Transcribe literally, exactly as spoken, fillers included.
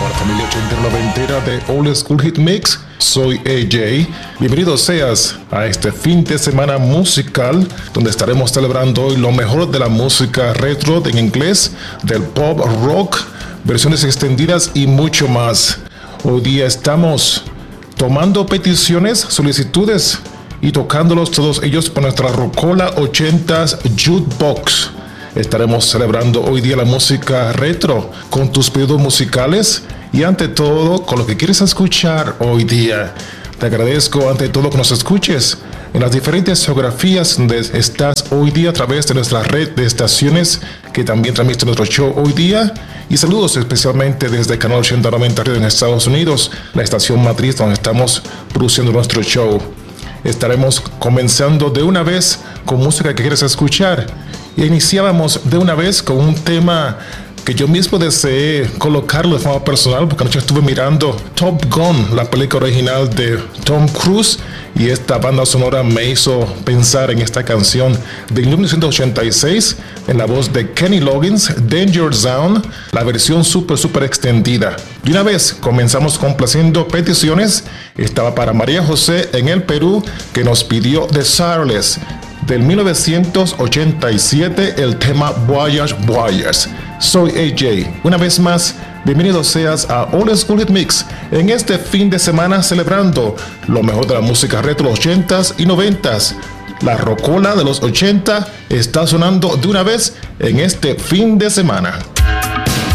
Hola familia ochentera noventera de Old School Hit Mix, soy A J. Bienvenido seas a este fin de semana musical donde estaremos celebrando hoy lo mejor de la música retro en inglés, del pop rock, versiones extendidas y mucho más. Hoy día estamos tomando peticiones, solicitudes y tocándolos todos ellos por nuestra Rocola ochentas Jukebox. Estaremos celebrando hoy día la música retro con tus pedidos musicales y ante todo con lo que quieres escuchar hoy día. Te agradezco ante todo que nos escuches en las diferentes geografías donde estás hoy día a través de nuestra red de estaciones que también transmite nuestro show hoy día. Y saludos especialmente desde Canal ochenta noventa Radio en Estados Unidos, la estación matriz donde estamos produciendo nuestro show. Estaremos comenzando de una vez con música que quieres escuchar. Y iniciábamos de una vez con un tema que yo mismo deseé colocarlo de forma personal porque anoche estuve mirando Top Gun, la película original de Tom Cruise, y esta banda sonora me hizo pensar en esta canción de mil novecientos ochenta y seis en la voz de Kenny Loggins, Danger Zone, la versión súper súper extendida. De una vez comenzamos complaciendo peticiones. Estaba para María José en el Perú, que nos pidió Desireless del mil novecientos ochenta y siete, el tema Voyage Voyage. Soy A J. Una vez más, bienvenido seas a Old School Hit Mix en este fin de semana celebrando lo mejor de la música retro de los ochentas y noventas. La rocola de los ochenta está sonando de una vez en este fin de semana.